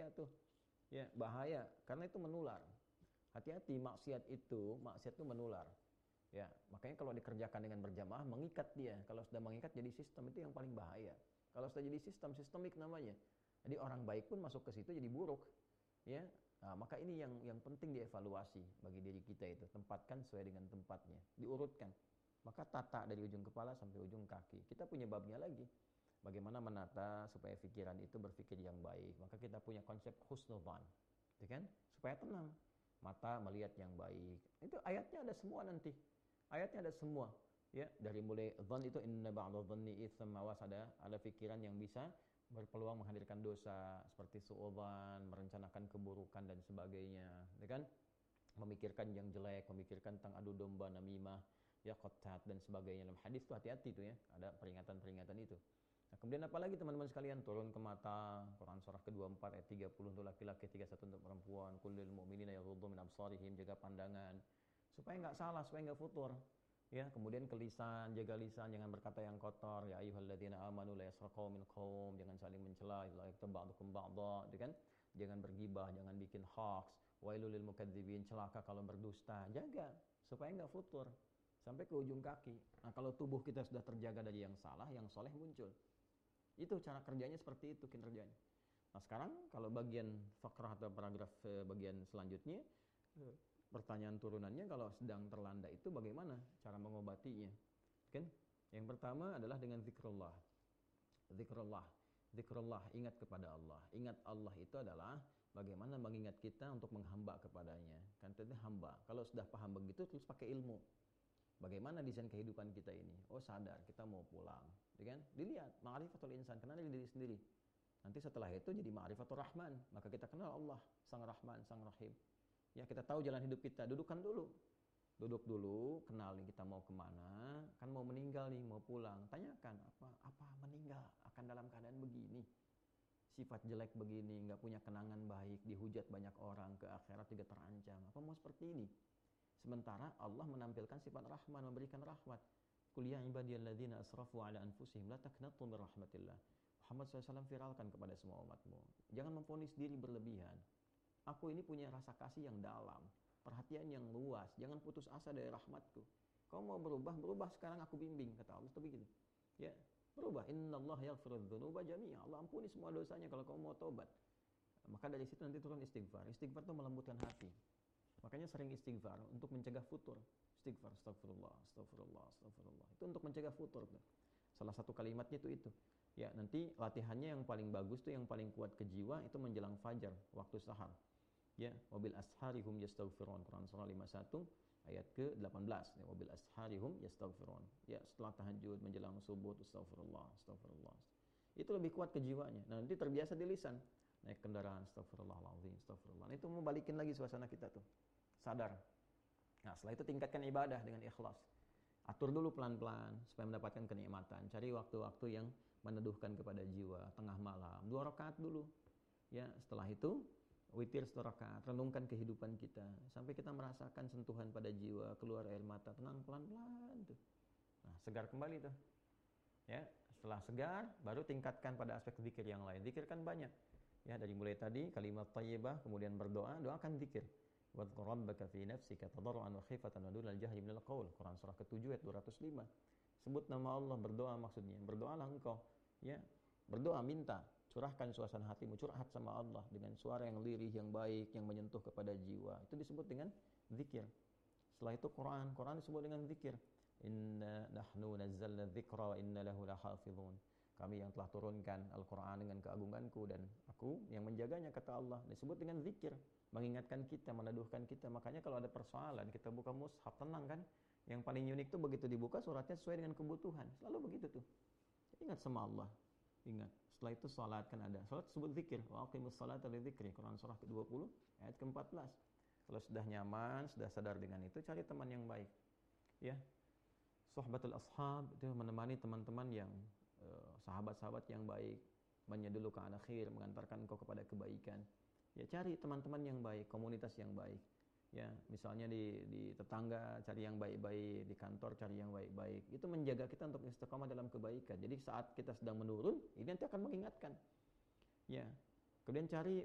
bahaya tuh. Ya, bahaya karena itu menular. Hati-hati, maksiat itu menular. Ya, makanya kalau dikerjakan dengan berjamaah mengikat dia. Kalau sudah mengikat jadi sistem, itu yang paling bahaya. Kalau sudah jadi sistem, sistemik namanya. Jadi orang baik pun masuk ke situ jadi buruk. Ya. Nah, maka ini yang penting dievaluasi bagi diri kita itu. Tempatkan sesuai dengan tempatnya, diurutkan. Maka tata dari ujung kepala sampai ujung kaki. Kita punya babnya lagi. Bagaimana menata supaya pikiran itu berpikir yang baik. Maka kita punya konsep husnudzan. Gitu kan? Supaya tenang. Mata melihat yang baik. Itu ayatnya ada semua nanti. Ayatnya ada semua, ya, dari mulai dzan itu inna ba'dadh dhanni itsm, awas ada pikiran yang bisa berpeluang menghadirkan dosa seperti suudzan, merencanakan keburukan dan sebagainya, ya kan? Memikirkan yang jelek, memikirkan tentang adu domba, namimah, ya qattat dan sebagainya. Dalam hadis itu hati-hati itu ya, ada peringatan-peringatan itu. Nah, kemudian apalagi teman-teman sekalian, turun ke mata, Quran surah ke-24 ayat 30 untuk laki-laki, 31 untuk perempuan, kullil mu'minina yaghuddu min absarihim, jaga pandangan supaya enggak salah, supaya enggak futur. Ya, kemudian ke lisan, jaga lisan, jangan berkata yang kotor. Ya ayyuhalladzina amanu la yasraqu min qaum, jangan saling mencela, la yaktab ba'dukum ba'dha, gitu kan? Jangan bergibah, jangan bikin hoax. Wailul lil mukadzibin, celaka kalau berdusta. Jaga supaya enggak futur sampai ke ujung kaki. Nah, kalau tubuh kita sudah terjaga dari yang salah, yang soleh muncul. Itu cara kerjanya, seperti itu kinerjanya. Nah, sekarang kalau bagian fakrah atau paragraf bagian selanjutnya, pertanyaan turunannya, kalau sedang terlanda itu bagaimana cara mengobatinya? Kan? Yang pertama adalah dengan zikrullah. Zikrullah, ingat kepada Allah. Ingat Allah itu adalah bagaimana mengingat kita untuk menghamba kepadanya. Kan itu hamba. Kalau sudah paham begitu, terus pakai ilmu. Bagaimana desain kehidupan kita ini? Oh, sadar kita mau pulang, kan? Dilihat ma'rifatul insan, kenal diri sendiri. Nanti setelah itu jadi ma'rifatul rahman, maka kita kenal Allah, Sang Rahman, Sang Rahim. Ya, kita tahu jalan hidup kita, duduk dulu, kenal nih kita mau kemana, kan mau meninggal nih, mau pulang. Tanyakan, apa meninggal akan dalam keadaan begini, sifat jelek begini, nggak punya kenangan baik, dihujat banyak orang, ke akhirat juga terancam. Apa mau seperti ini? Sementara Allah menampilkan sifat rahman, memberikan rahmat. Qul ya ibadiyalladzina asrafu ala anfusihim la taqnatu min rahmatillah. Muhammad SAW viralkan kepada semua umatmu, jangan memvonis diri berlebihan. Aku ini punya rasa kasih yang dalam, perhatian yang luas, jangan putus asa dari rahmatku. Kau mau berubah sekarang aku bimbing, kata Allah. Tapi begini, ya, berubah. Innallaha yaghfiru dzunuba jami'a. Allah ampuni semua dosanya kalau kau mau tobat. Maka dari situ nanti turun istighfar. Istighfar itu melembutkan hati. Makanya sering istighfar untuk mencegah futur. Istighfar, astagfirullah. Itu untuk mencegah futur. Salah satu kalimatnya itu. Ya, nanti latihannya yang paling bagus tuh, yang paling kuat ke jiwa itu menjelang fajar, waktu sahar. Ya, wabil asharihum yastaghfirun. Quran surah 51 ayat ke-18. Ya, wabil asharihum yastaghfirun. Ya, setelah tahajud menjelang subuh astagfirullah. Itu lebih kuat ke jiwanya. Nah, nanti terbiasa di lisan. Naik kendaraan, astagfirullahaladzim, astagfirullah. Itu mau balikin lagi suasana kita tuh. Sadar. Nah, setelah itu tingkatkan ibadah dengan ikhlas. Atur dulu pelan-pelan supaya mendapatkan kenikmatan. Cari waktu-waktu yang meneduhkan kepada jiwa. Tengah malam, 2 rakaat dulu. Ya, setelah itu witir 1 rakaat. Renungkan kehidupan kita sampai kita merasakan sentuhan pada jiwa, keluar air mata, tenang pelan-pelan tuh. Nah, segar kembali tuh. Ya, setelah segar baru tingkatkan pada aspek zikir yang lain. Zikirkan banyak. Ya, dari mulai tadi kalimat thayyibah, kemudian berdoa, doakan zikir. Wadhkur rabbaka fi nafsika tadarruan wa khifatan wa dunal jahri minal qaul. Quran surah ke-7 ayat 205. Sebut nama Allah, berdoa maksudnya. Berdoalah engkau, ya. Berdoa, minta, curahkan suasana hatimu, curhat sama Allah dengan suara yang lirih, yang baik, yang menyentuh kepada jiwa. Itu disebut dengan zikir. Setelah itu Quran disebut dengan zikir. Inna nahnu nazzalna dzikra wa inna lahu lahafizun. Kami yang telah turunkan Al-Quran dengan keagunganku dan aku yang menjaganya, kata Allah. Disebut dengan zikir, mengingatkan kita, meneduhkan kita. Makanya kalau ada persoalan, kita buka mushaf, tenang kan. Yang paling unik tuh begitu dibuka suratnya sesuai dengan kebutuhan. Selalu begitu tuh. Ingat sama Allah. Ingat. Setelah itu salat kan ada. Salat disebut zikir. Wa aqimus salata li dzikri. Quran surah ke-20 ayat ke-14. Kalau sudah nyaman, sudah sadar dengan itu, cari teman yang baik. Ya. Suhbatul ashab itu menemani teman-teman yang sahabat-sahabat yang baik, menyeduluka ala khair, mengantarkan engkau kepada kebaikan. Ya, cari teman-teman yang baik, komunitas yang baik. Ya, misalnya di tetangga cari yang baik-baik, di kantor cari yang baik-baik. Itu menjaga kita untuk istiqamah dalam kebaikan. Jadi saat kita sedang menurun, ini nanti akan mengingatkan. Ya. Kemudian cari